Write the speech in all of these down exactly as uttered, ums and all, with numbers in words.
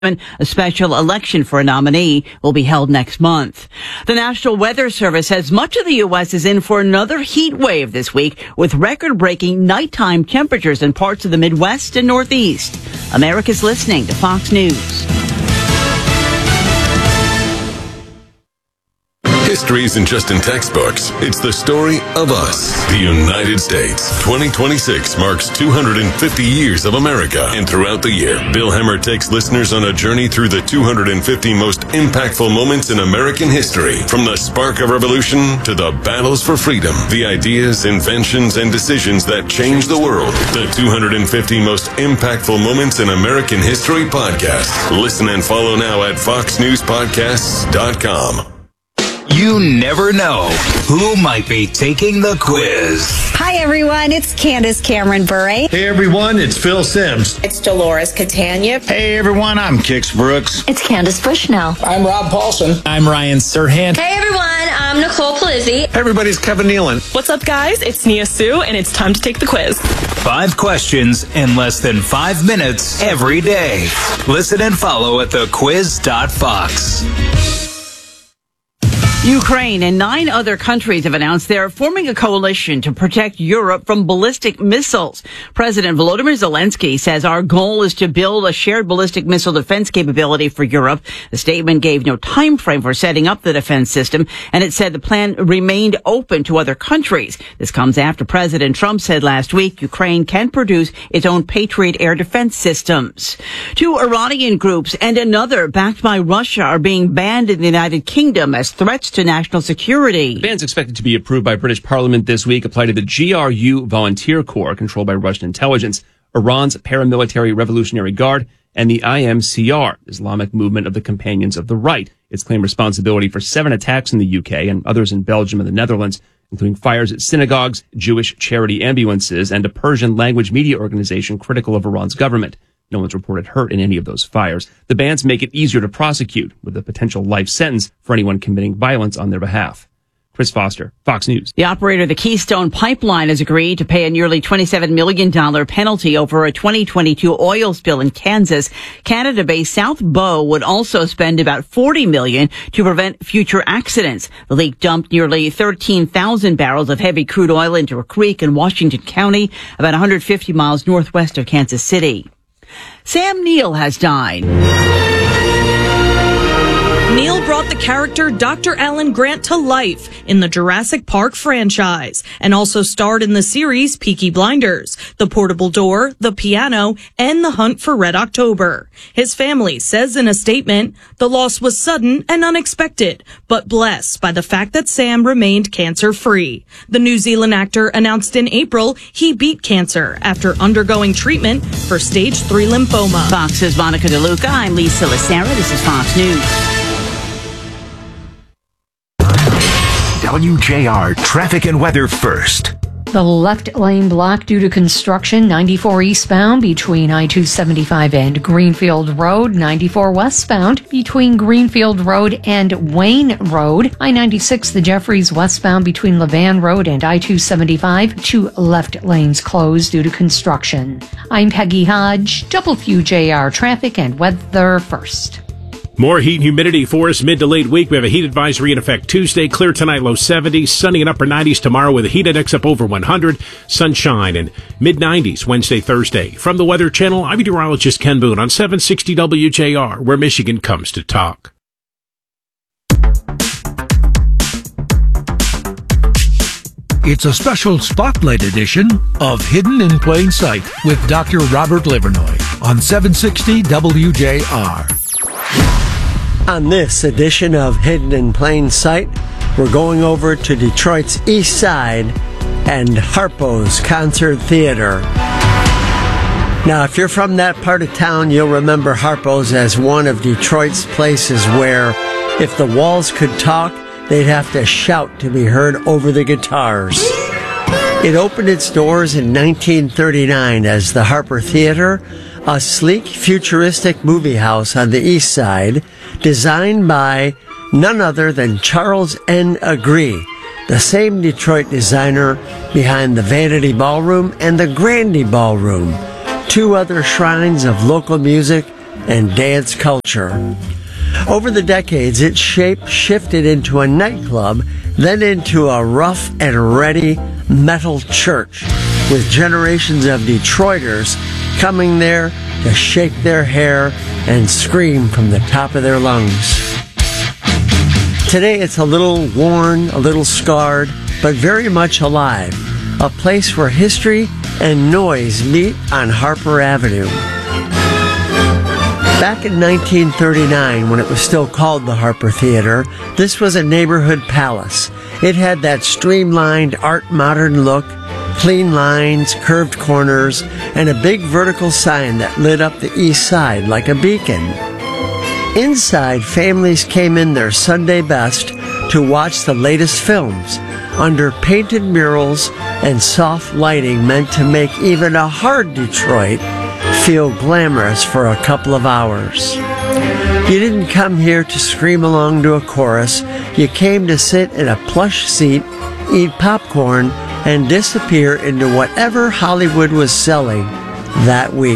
A special election for a nominee will be held next month. The National Weather Service says much of the U S is in for another heat wave this week with record-breaking nighttime temperatures in parts of the Midwest and Northeast. America's listening to Fox News. History isn't just in textbooks. It's the story of us, the United States. twenty twenty-six marks two hundred fifty years of America. And throughout the year, Bill Hemmer takes listeners on a journey through the two hundred fifty most impactful moments in American history. From the spark of revolution to the battles for freedom, the ideas, inventions, and decisions that changed the world. The two hundred fifty most impactful moments in American history podcast. Listen and follow now at fox news podcasts dot com. You never know who might be taking the quiz. Hi, everyone. It's Candace Cameron Bure. Hey, everyone. It's Phil Sims. It's Dolores Catania. Hey, everyone. I'm Kix Brooks. It's Candace Bushnell. I'm Rob Paulson. I'm Ryan Serhant. Hey, everyone. I'm Nicole Palizzi. Hey, everybody. It's Kevin Nealon. What's up, guys? It's Nia Sue, and it's time to take the quiz. Five questions in less than five minutes every day. Listen and follow at the quiz dot fox. Ukraine and nine other countries have announced they are forming a coalition to protect Europe from ballistic missiles. President Volodymyr Zelensky says our goal is to build a shared ballistic missile defense capability for Europe. The statement gave no time frame for setting up the defense system, and it said the plan remained open to other countries. This comes after President Trump said last week Ukraine can produce its own Patriot air defense systems. Two Iranian groups and another backed by Russia are being banned in the United Kingdom as threats to national security. The ban's expected to be approved by British Parliament this week, apply to the G R U Volunteer Corps, controlled by Russian intelligence, Iran's paramilitary Revolutionary Guard, and the I M C R, Islamic Movement of the Companions of the Right. It's claimed responsibility for seven attacks in the U K and others in Belgium and the Netherlands, including fires at synagogues, Jewish charity ambulances, and a Persian language media organization critical of Iran's government. No one's reported hurt in any of those fires. The bans make it easier to prosecute, with a potential life sentence for anyone committing violence on their behalf. Chris Foster, Fox News. The operator of the Keystone Pipeline has agreed to pay a nearly twenty-seven million dollars penalty over a twenty twenty-two oil spill in Kansas. Canada-based South Bow would also spend about forty million dollars to prevent future accidents. The leak dumped nearly thirteen thousand barrels of heavy crude oil into a creek in Washington County, about one hundred fifty miles northwest of Kansas City. Sam Neill has died. Neill brought the character Doctor Alan Grant to life in the Jurassic Park franchise and also starred in the series Peaky Blinders, The Portable Door, The Piano, and The Hunt for Red October. His family says in a statement, the loss was sudden and unexpected, but blessed by the fact that Sam remained cancer-free. The New Zealand actor announced in April he beat cancer after undergoing treatment for stage three lymphoma. Fox's Monica DeLuca. I'm Lisa Lacera. This is Fox News. W J R traffic and weather first. The left lane blocked due to construction, ninety-four eastbound between I two seventy-five and Greenfield Road, ninety-four westbound between Greenfield Road and Wayne Road, I ninety-six the Jeffries westbound between Levan Road and I two seventy-five, two left lanes closed due to construction. I'm Peggy Hodge, W J R traffic and weather first. More heat and humidity for us mid to late week. We have a heat advisory in effect Tuesday. Clear tonight, low seventies. Sunny and upper nineties tomorrow with a heat index up over one hundred. Sunshine and mid nineties Wednesday, Thursday. From the Weather Channel, I'm meteorologist Ken Boone on seven sixty W J R, where Michigan comes to talk. It's a special spotlight edition of Hidden in Plain Sight with Doctor Robert Livernoy on seven sixty W J R. On this edition of Hidden in Plain Sight, we're going over to Detroit's East Side and Harpo's Concert Theater. Now, if you're from that part of town, you'll remember Harpo's as one of Detroit's places where, if the walls could talk, they'd have to shout to be heard over the guitars. It opened its doors in nineteen thirty-nine as the Harpo Theater, a sleek, futuristic movie house on the East Side, designed by none other than Charles N. Agree, the same Detroit designer behind the Vanity Ballroom and the Grandy Ballroom, two other shrines of local music and dance culture. Over the decades, its shape shifted into a nightclub, then into a rough and ready metal church, with generations of Detroiters coming there to shake their hair and scream from the top of their lungs. Today, it's a little worn, a little scarred, but very much alive, a place where history and noise meet on Harper Avenue. Back in nineteen thirty-nine, when it was still called the Harper Theater, this was a neighborhood palace. It had that streamlined art modern look, clean lines, curved corners, and a big vertical sign that lit up the east side like a beacon. Inside, families came in their Sunday best to watch the latest films, under painted murals and soft lighting meant to make even a hard Detroit feel glamorous for a couple of hours. You didn't come here to scream along to a chorus. You came to sit in a plush seat, eat popcorn, and disappear into whatever Hollywood was selling that week.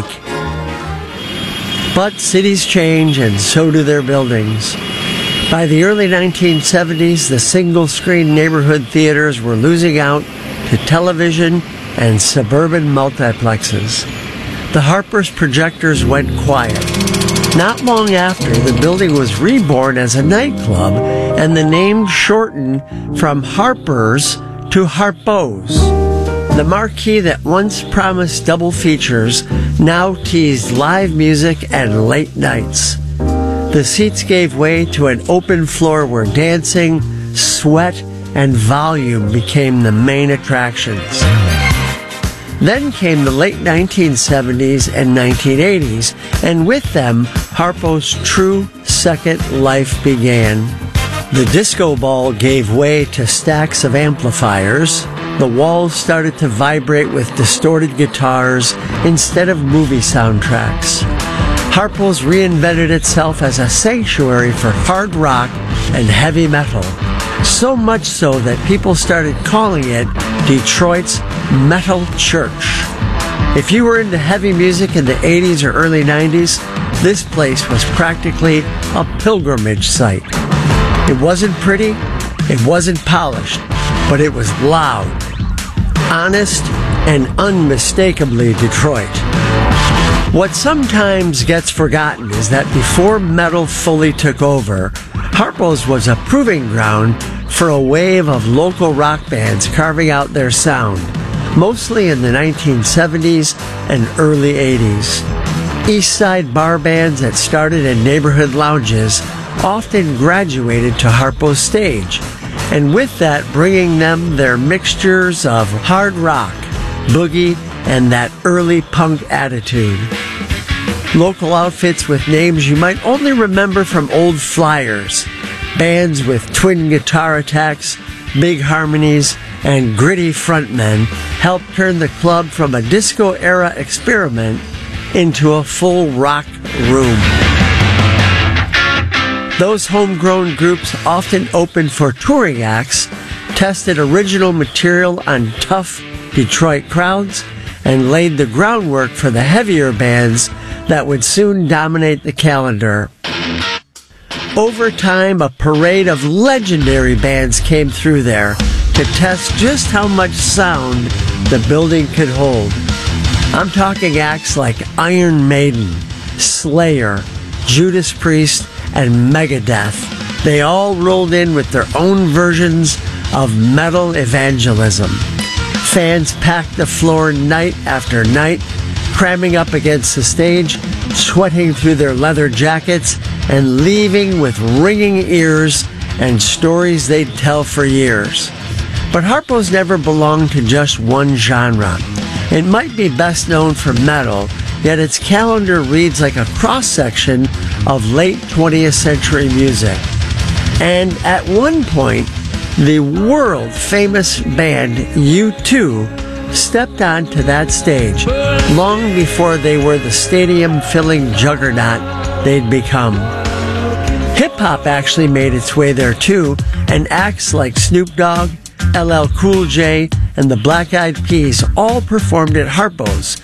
But cities change, and so do their buildings. By the early nineteen seventies, the single-screen neighborhood theaters were losing out to television and suburban multiplexes. The Harper's projectors went quiet. Not long after, the building was reborn as a nightclub, and the name shortened from Harper's to Harpo's. The marquee that once promised double features now teased live music and late nights. The seats gave way to an open floor where dancing, sweat, and volume became the main attractions. Then came the late nineteen seventies and nineteen eighties, and with them, Harpo's true second life began. The disco ball gave way to stacks of amplifiers. The walls started to vibrate with distorted guitars instead of movie soundtracks. Harpo's reinvented itself as a sanctuary for hard rock and heavy metal, so much so that people started calling it Detroit's Metal Church. If you were into heavy music in the eighties or early nineties, this place was practically a pilgrimage site. It wasn't pretty, it wasn't polished, but it was loud, honest, and unmistakably Detroit. What sometimes gets forgotten is that before metal fully took over, Harpo's was a proving ground for a wave of local rock bands carving out their sound, mostly in the nineteen seventies and early eighties. East Side bar bands that started in neighborhood lounges often graduated to Harpo's stage, and with that bringing them their mixtures of hard rock, boogie, and that early punk attitude. Local outfits with names you might only remember from old flyers, bands with twin guitar attacks, big harmonies, and gritty frontmen helped turn the club from a disco-era experiment into a full rock room. Those homegrown groups often opened for touring acts, tested original material on tough Detroit crowds, and laid the groundwork for the heavier bands that would soon dominate the calendar. Over time, a parade of legendary bands came through there to test just how much sound the building could hold. I'm talking acts like Iron Maiden, Slayer, Judas Priest, and Megadeth. They all rolled in with their own versions of metal evangelism. Fans packed the floor night after night, cramming up against the stage, sweating through their leather jackets, and leaving with ringing ears and stories they'd tell for years. But Harpo's never belonged to just one genre. It might be best known for metal, yet its calendar reads like a cross-section of late twentieth century music. And at one point, the world-famous band U two stepped onto that stage long before they were the stadium-filling juggernaut they'd become. Hip-hop actually made its way there too, and acts like Snoop Dogg, L L Cool J, and the Black Eyed Peas all performed at Harpo's,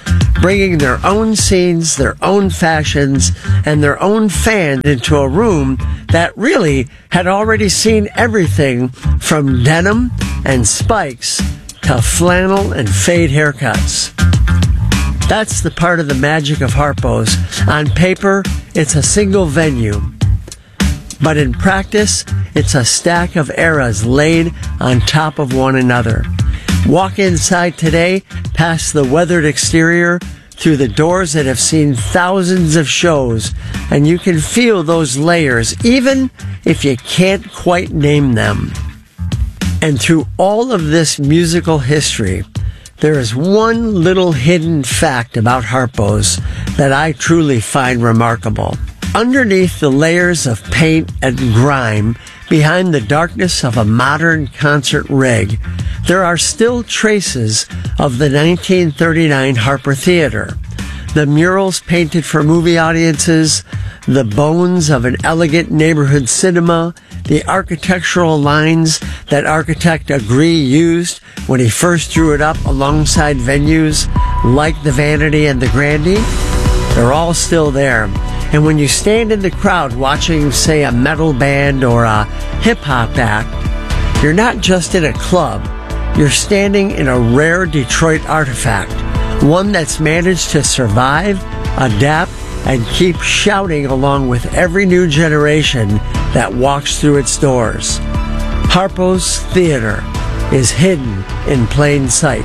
bringing their own scenes, their own fashions, and their own fans into a room that really had already seen everything from denim and spikes to flannel and fade haircuts. That's the part of the magic of Harpo's. On paper, it's a single venue. But in practice, it's a stack of eras laid on top of one another. Walk inside today, past the weathered exterior, through the doors that have seen thousands of shows, and you can feel those layers, even if you can't quite name them. And through all of this musical history, there is one little hidden fact about Harpo's that I truly find remarkable. Underneath the layers of paint and grime, behind the darkness of a modern concert rig, there are still traces of the nineteen thirty-nine Harper Theater. The murals painted for movie audiences, the bones of an elegant neighborhood cinema, the architectural lines that architect Agree used when he first drew it up alongside venues like the Vanity and the Grandie, they're all still there. And when you stand in the crowd watching, say, a metal band or a hip-hop act, you're not just in a club. You're standing in a rare Detroit artifact, one that's managed to survive, adapt, and keep shouting along with every new generation that walks through its doors. Harpo's Theater is hidden in plain sight.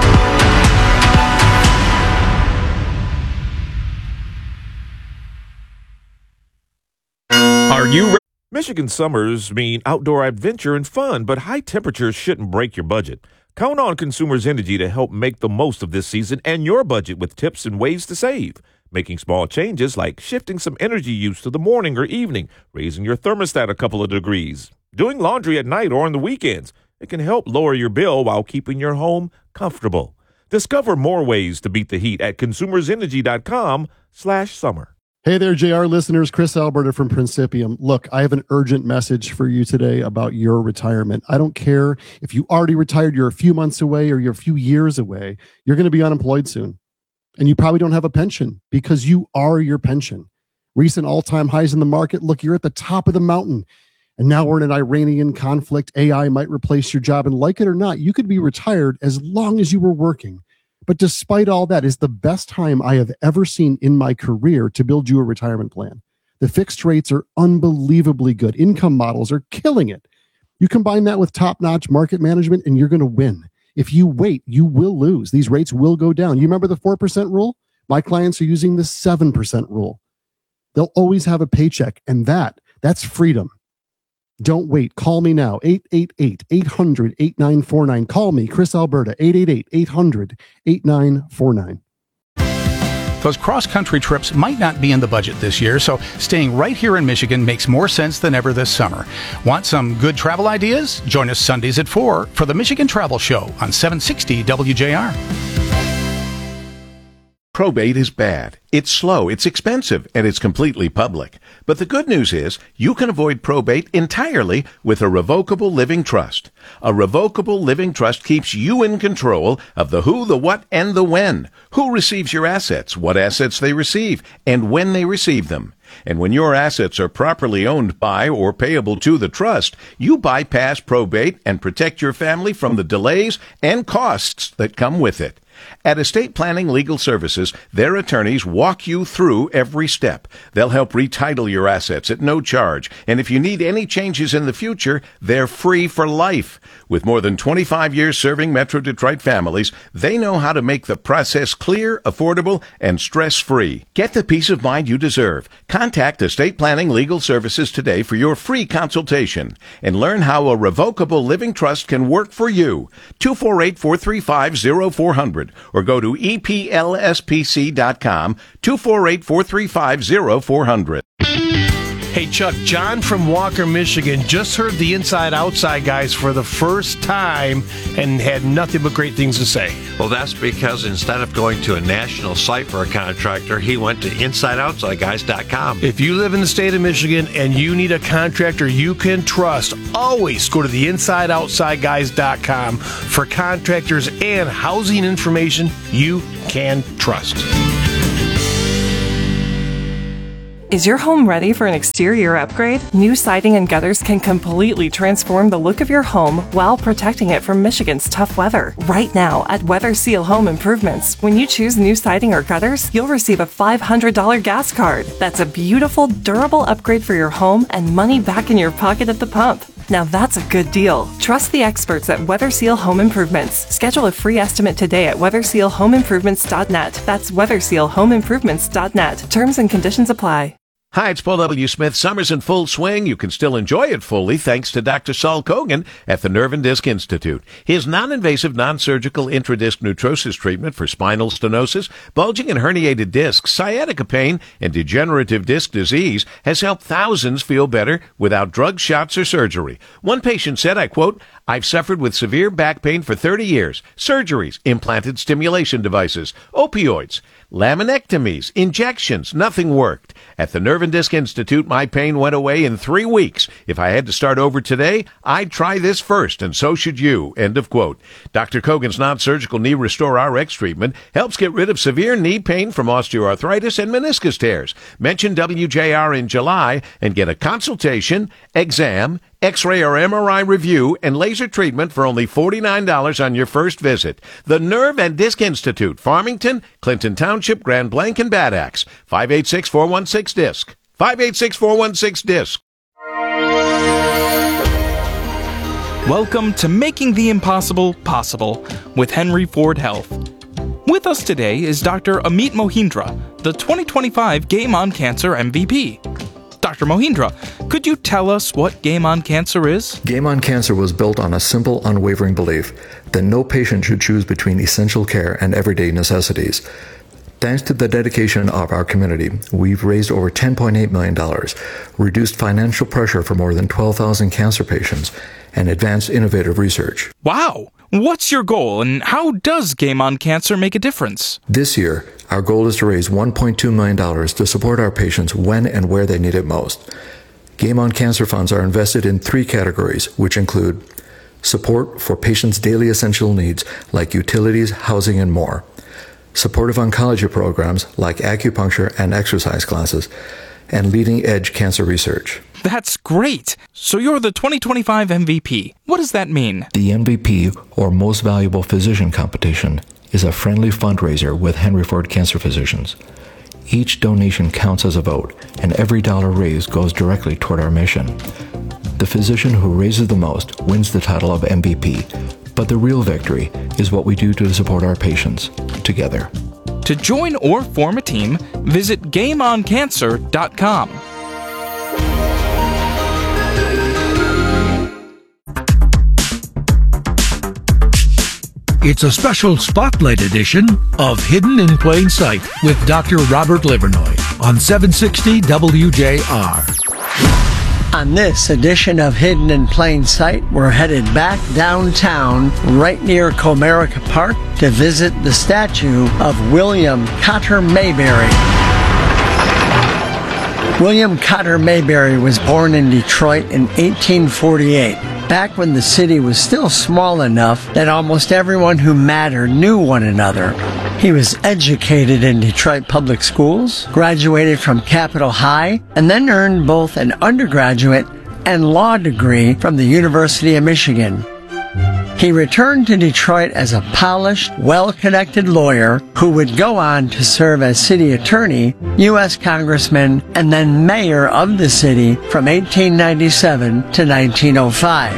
Are you re- Michigan summers mean outdoor adventure and fun, but high temperatures shouldn't break your budget. Count on Consumers Energy to help make the most of this season and your budget with tips and ways to save. Making small changes like shifting some energy use to the morning or evening, raising your thermostat a couple of degrees, doing laundry at night or on the weekends. It can help lower your bill while keeping your home comfortable. Discover more ways to beat the heat at consumersenergy.com slash summer. Hey there, J R listeners. Chris Alberta from Principium. Look, I have an urgent message for you today about your retirement. I don't care if you already retired, you're a few months away, or you're a few years away. You're going to be unemployed soon. And you probably don't have a pension because you are your pension. Recent all-time highs in the market. Look, you're at the top of the mountain. And now we're in an Iranian conflict. A I might replace your job. And like it or not, you could be retired as long as you were working. But despite all that, is the best time I have ever seen in my career to build you a retirement plan. The fixed rates are unbelievably good. Income models are killing it. You combine that with top-notch market management and you're going to win. If you wait, you will lose. These rates will go down. You remember the four percent rule? My clients are using the seven percent rule. They'll always have a paycheck, and that, that's freedom. Don't wait. Call me now. eight eight eight, eight hundred, eighty-nine forty-nine. Call me, Chris Alberta, eight eight eight, eight hundred, eighty-nine forty-nine. Those cross-country trips might not be in the budget this year, so staying right here in Michigan makes more sense than ever this summer. Want some good travel ideas? Join us Sundays at four for the Michigan Travel Show on seven sixty W J R. Probate is bad. It's slow, it's expensive, and it's completely public. But the good news is you can avoid probate entirely with a revocable living trust. A revocable living trust keeps you in control of the who, the what, and the when. Who receives your assets, what assets they receive, and when they receive them. And when your assets are properly owned by or payable to the trust, you bypass probate and protect your family from the delays and costs that come with it. At Estate Planning Legal Services, their attorneys walk you through every step. They'll help retitle your assets at no charge. And if you need any changes in the future, they're free for life. With more than twenty-five years serving Metro Detroit families, they know how to make the process clear, affordable, and stress-free. Get the peace of mind you deserve. Contact Estate Planning Legal Services today for your free consultation and learn how a revocable living trust can work for you. two four eight, four three five, zero four zero zero or go to E P L S P C dot com, two four eight, four three five, zero four zero zero. Hey, Chuck, John from Walker, Michigan just heard the Inside Outside guys for the first time and had nothing but great things to say. Well, that's because instead of going to a national site for a contractor, he went to inside outside guys dot com. If you live in the state of Michigan and you need a contractor you can trust, always go to the inside outside guys dot com for contractors and housing information you can trust. Is your home ready for an exterior upgrade? New siding and gutters can completely transform the look of your home while protecting it from Michigan's tough weather. Right now at Weather Seal Home Improvements, when you choose new siding or gutters, you'll receive a five hundred dollars gas card. That's a beautiful, durable upgrade for your home and money back in your pocket at the pump. Now that's a good deal. Trust the experts at Weather Seal Home Improvements. Schedule a free estimate today at weather seal home improvements dot net. That's weather seal home improvements dot net. Terms and conditions apply. Hi, it's Paul W. Smith. Summer's in full swing. You can still enjoy it fully thanks to Doctor Saul Kogan at the Nerve and Disc Institute. His non-invasive, non-surgical intradisc neutrosis treatment for spinal stenosis, bulging and herniated discs, sciatica pain, and degenerative disc disease has helped thousands feel better without drugs, shots, or surgery. One patient said, I quote, I've suffered with severe back pain for thirty years, surgeries, implanted stimulation devices, opioids, laminectomies, injections, nothing worked. At the Nerve and Disc Institute, my pain went away in three weeks. If I had to start over today, I'd try this first, and so should you. End of quote. Doctor Kogan's non-surgical Knee Restore R X treatment helps get rid of severe knee pain from osteoarthritis and meniscus tears. Mention W J R in July and get a consultation, exam, X-ray or M R I review, and laser treatment for only forty-nine dollars on your first visit. The Nerve and Disc Institute, Farmington, Clinton Township, Grand Blanc, and Bad Axe. five eight six, four one six, D I S C. five eight six, four one six, D I S C. Welcome to Making the Impossible Possible with Henry Ford Health. With us today is Doctor Amit Mohindra, the twenty twenty-five Game on Cancer M V P. Doctor Mohindra, could you tell us what Game on Cancer is? Game on Cancer was built on a simple, unwavering belief that no patient should choose between essential care and everyday necessities. Thanks to the dedication of our community, we've raised over ten point eight million dollars, reduced financial pressure for more than twelve thousand cancer patients, and advanced innovative research. Wow! What's your goal, and how does Game on Cancer make a difference? This year, our goal is to raise one point two million dollars to support our patients when and where they need it most. Game on Cancer funds are invested in three categories, which include support for patients' daily essential needs like utilities, housing, and more, supportive oncology programs like acupuncture and exercise classes, and leading-edge cancer research. That's great! So you're the twenty twenty-five M V P. What does that mean? The M V P, or Most Valuable Physician competition, is a friendly fundraiser with Henry Ford Cancer Physicians. Each donation counts as a vote, and every dollar raised goes directly toward our mission. The physician who raises the most wins the title of M V P, but the real victory is what we do to support our patients together. To join or form a team, visit game on cancer dot com. It's a special spotlight edition of Hidden in Plain Sight with Doctor Robert Livernoy on seven sixty W J R. On this edition of Hidden in Plain Sight, we're headed back downtown, right near Comerica Park, to visit the statue of William Cotter Mayberry. William Cotter Mayberry was born in Detroit in eighteen forty-eight, back when the city was still small enough that almost everyone who mattered knew one another. He was educated in Detroit public schools, graduated from Capitol High, and then earned both an undergraduate and law degree from the University of Michigan. He returned to Detroit as a polished, well-connected lawyer who would go on to serve as city attorney, U S congressman, and then mayor of the city from eighteen ninety-seven to nineteen oh five.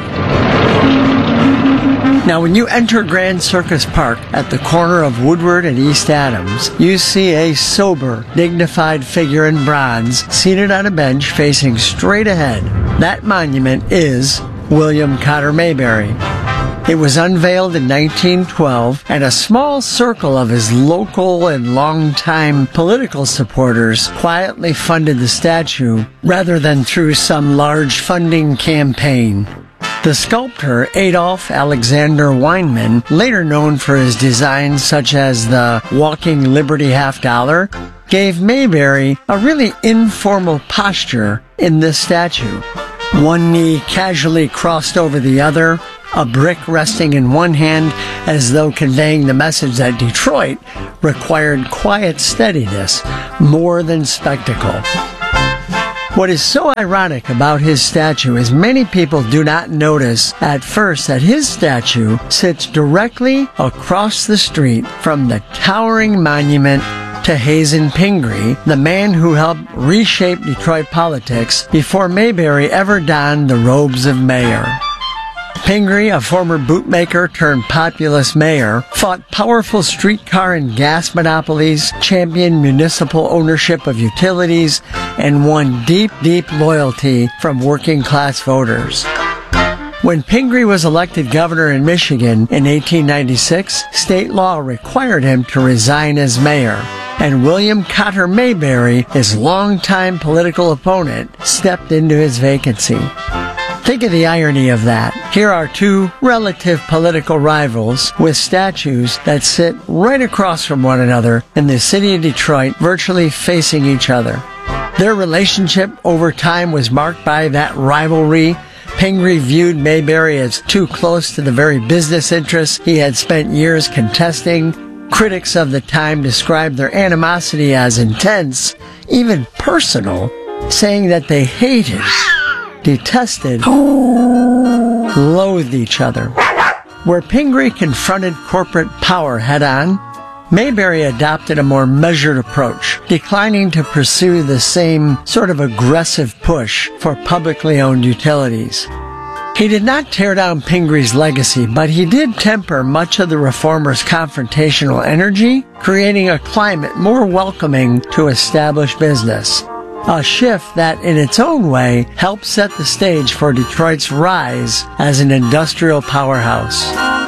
Now, when you enter Grand Circus Park at the corner of Woodward and East Adams, you see a sober, dignified figure in bronze seated on a bench facing straight ahead. That monument is William Cotter Mayberry. It was unveiled in nineteen twelve, and a small circle of his local and longtime political supporters quietly funded the statue rather than through some large funding campaign. The sculptor Adolf Alexander Weinman, later known for his designs such as the Walking Liberty Half Dollar, gave Mayberry a really informal posture in this statue. One knee casually crossed over the other, a brick resting in one hand as though conveying the message that Detroit required quiet steadiness more than spectacle. What is so ironic about his statue is many people do not notice at first that his statue sits directly across the street from the towering monument to Hazen Pingree, the man who helped reshape Detroit politics before Mayberry ever donned the robes of mayor. Pingree, a former bootmaker turned populist mayor, fought powerful streetcar and gas monopolies, championed municipal ownership of utilities, and won deep, deep loyalty from working-class voters. When Pingree was elected governor in Michigan in eighteen ninety-six, state law required him to resign as mayor, and William Cotter Mayberry, his longtime political opponent, stepped into his vacancy. Think of the irony of that. Here are two relative political rivals with statues that sit right across from one another in the city of Detroit, virtually facing each other. Their relationship over time was marked by that rivalry. Pingree viewed Mayberry as too close to the very business interests he had spent years contesting. Critics of the time described their animosity as intense, even personal, saying that they hated, detested, loathed each other. Where Pingree confronted corporate power head-on, Mayberry adopted a more measured approach, declining to pursue the same sort of aggressive push for publicly owned utilities. He did not tear down Pingree's legacy, but he did temper much of the reformer's confrontational energy, creating a climate more welcoming to established business. A shift that, in its own way, helped set the stage for Detroit's rise as an industrial powerhouse.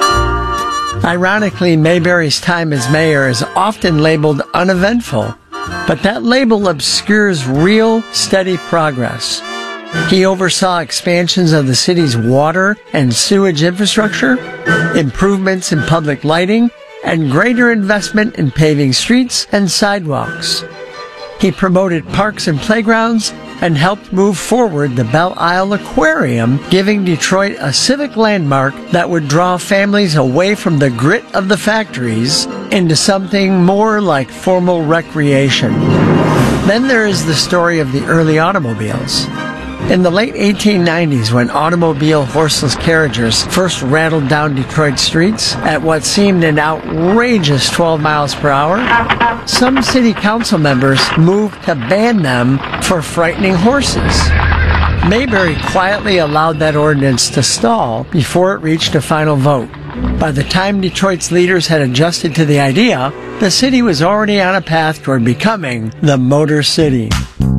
Ironically, Mayberry's time as mayor is often labeled uneventful, but that label obscures real, steady progress. He oversaw expansions of the city's water and sewage infrastructure, improvements in public lighting, and greater investment in paving streets and sidewalks. He promoted parks and playgrounds and helped move forward the Belle Isle Aquarium, giving Detroit a civic landmark that would draw families away from the grit of the factories into something more like formal recreation. Then there is the story of the early automobiles. In the late eighteen nineties, when automobile horseless carriages first rattled down Detroit streets at what seemed an outrageous twelve miles per hour, some city council members moved to ban them for frightening horses. Mayberry quietly allowed that ordinance to stall before it reached a final vote. By the time Detroit's leaders had adjusted to the idea, the city was already on a path toward becoming the Motor City.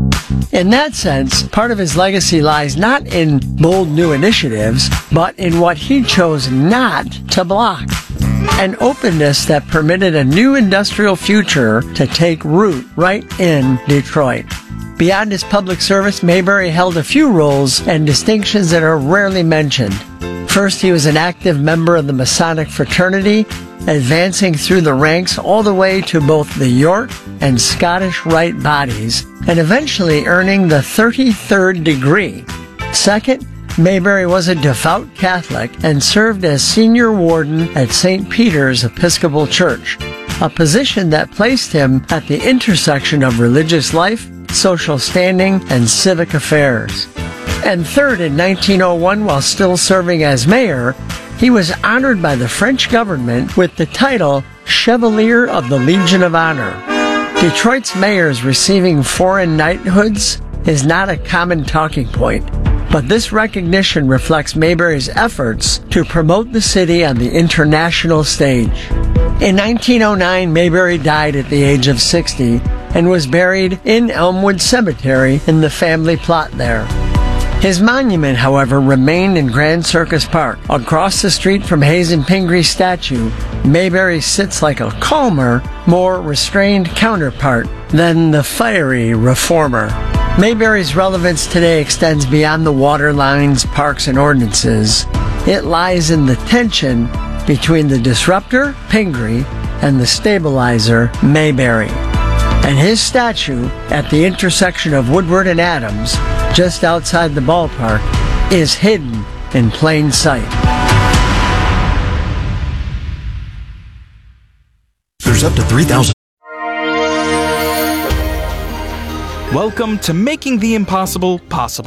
In that sense, part of his legacy lies not in bold new initiatives, but in what he chose not to block. An openness that permitted a new industrial future to take root right in Detroit. Beyond his public service, Mayberry held a few roles and distinctions that are rarely mentioned. First, he was an active member of the Masonic fraternity, advancing through the ranks all the way to both the York and Scottish Rite bodies, and eventually earning the thirty-third degree. Second, Mayberry was a devout Catholic and served as senior warden at Saint Peter's Episcopal Church, a position that placed him at the intersection of religious life, social standing, and civic affairs. And third, in nineteen oh one, while still serving as mayor, he was honored by the French government with the title Chevalier of the Legion of Honor. Detroit's mayors receiving foreign knighthoods is not a common talking point, but this recognition reflects Mayberry's efforts to promote the city on the international stage. In nineteen oh nine, Mayberry died at the age of sixty and was buried in Elmwood Cemetery in the family plot there. His monument, however, remained in Grand Circus Park. Across the street from Hazen Pingree's statue, Mayberry sits like a calmer, more restrained counterpart than the fiery reformer. Mayberry's relevance today extends beyond the water lines, parks, and ordinances. It lies in the tension between the disruptor, Pingree, and the stabilizer, Mayberry. And his statue at the intersection of Woodward and Adams, just outside the ballpark, is hidden in plain sight. There's up to three thousand. Welcome to Making the Impossible Possible.